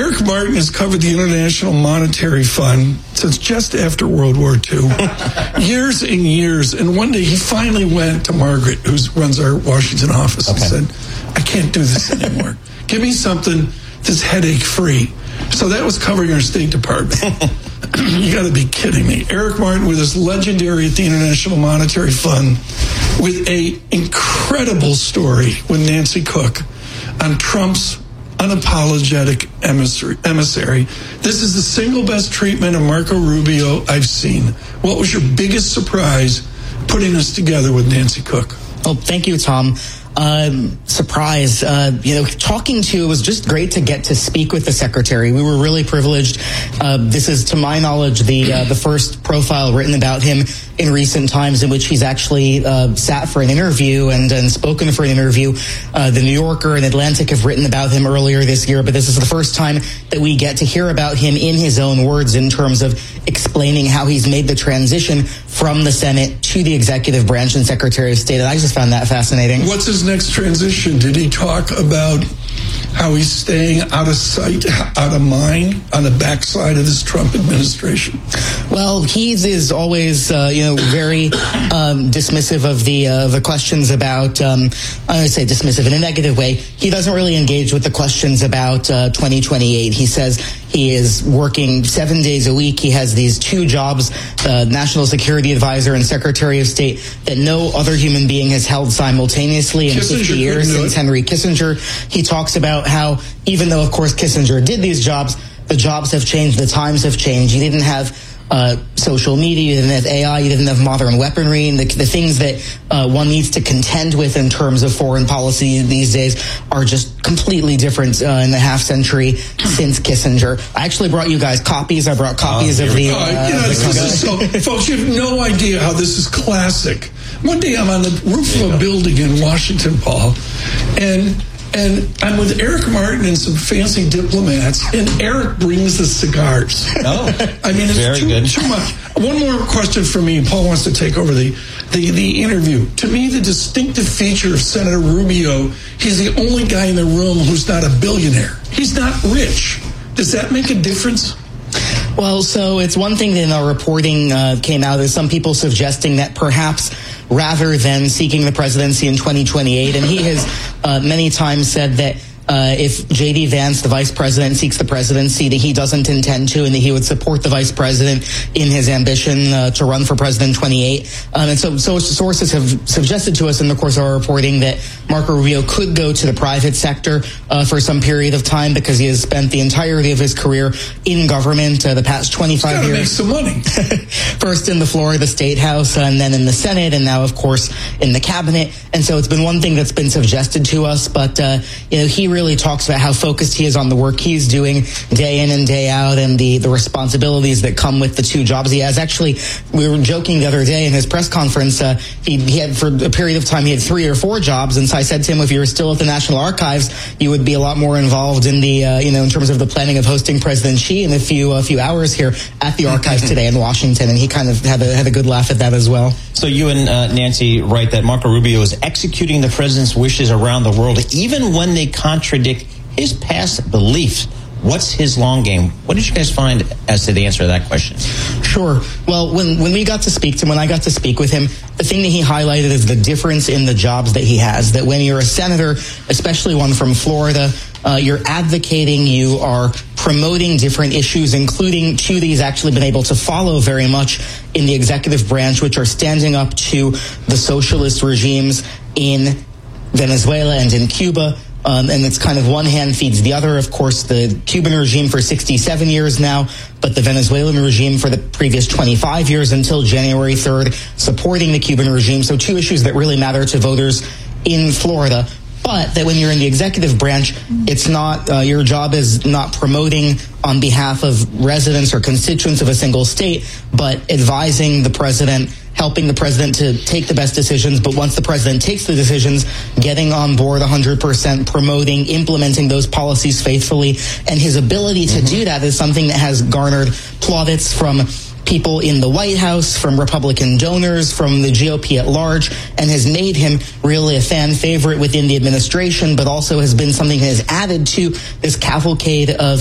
Eric Martin has covered the International Monetary Fund since just after World War II, years and years. And one day he finally went to Margaret, who runs our Washington office, and said, I can't do this anymore. Give me something that's headache-free. So that was covering our State Department. You got to be kidding me. Eric Martin with his legendary at the International Monetary Fund with a incredible story with Nancy Cook on Trump's unapologetic emissary. This is the single best treatment of Marco Rubio I've seen. What was your biggest surprise putting us together with Nancy Cook? Oh, thank you, Tom. Surprise. Talking to, it was just great to get to speak with the secretary. We were really privileged. This is, to my knowledge, the first profile written about him in recent times in which he's actually sat for an interview and spoken for an interview. The New Yorker and Atlantic have written about him earlier this year, but this is the first time that we get to hear about him in his own words in terms of explaining how he's made the transition from the Senate to the executive branch and Secretary of State. And I just found that fascinating. What's his next transition? Did he talk about how he's staying out of sight, out of mind on the backside of this Trump administration? Well, he is always, very dismissive of the questions about, I would say dismissive in a negative way. He doesn't really engage with the questions about 2028. He says he is working 7 days a week. He has these two jobs, National Security Advisor and Secretary of State, that no other human being has held simultaneously in 50 years since Henry Kissinger. He talks about how, even though, of course, Kissinger did these jobs, the jobs have changed, the times have changed. You didn't have social media, you didn't have AI, you didn't have modern weaponry, and the things that one needs to contend with in terms of foreign policy these days are just completely different in the half century since Kissinger. I actually brought you guys copies. I brought copies of the... folks, you have no idea how this is classic. One day I'm on the roof of a building in Washington, Paul, and I'm with Eric Martin and some fancy diplomats, and Eric brings the cigars. Oh, I mean, it's too much. One more question for me. Paul wants to take over the interview. To me, the distinctive feature of Senator Rubio, he's the only guy in the room who's not a billionaire. He's not rich. Does that make a difference? Well, so it's one thing that in our reporting came out is some people suggesting that perhaps rather than seeking the presidency in 2028, and he has many times said that if J.D. Vance, the vice president, seeks the presidency, that he doesn't intend to, and that he would support the vice president in his ambition to run for president in 28. And so sources have suggested to us in the course of our reporting that Marco Rubio could go to the private sector for some period of time because he has spent the entirety of his career in government the past 25 years. Make some money. First in the floor of the State House, and then in the Senate, and now, of course, in the cabinet. And so it's been one thing that's been suggested to us, but he really talks about how focused he is on the work he's doing day in and day out, and the responsibilities that come with the two jobs he has. Actually, we were joking the other day in his press conference, he had, for a period of time, he had 3 or 4 jobs, and so I said to him, if you were still at the National Archives, you would be a lot more involved in the, in terms of the planning of hosting President Xi in a few hours here at the Archives today in Washington, and he kind of had a good laugh at that as well. So you and Nancy write that Marco Rubio is executing the president's wishes around the world, even when they contradict his past beliefs. What's his long game? What did you guys find as to the answer to that question? Sure. Well, when we got to speak to him, when I got to speak with him, the thing that he highlighted is the difference in the jobs that he has. That when you're a senator, especially one from Florida, you're advocating, you are promoting different issues, including two that he's actually been able to follow very much in the executive branch, which are standing up to the socialist regimes in Venezuela and in Cuba. And it's kind of one hand feeds the other. Of course, the Cuban regime for 67 years now, but the Venezuelan regime for the previous 25 years until January 3rd, supporting the Cuban regime. So two issues that really matter to voters in Florida. But that when you're in the executive branch, it's not, your job is not promoting on behalf of residents or constituents of a single state, but advising the president, helping the president to take the best decisions. But once the president takes the decisions, getting on board 100%, promoting, implementing those policies faithfully. And his ability to do that is something that has garnered plaudits from people in the White House, from Republican donors, from the GOP at large, and has made him really a fan favorite within the administration, but also has been something that has added to this cavalcade of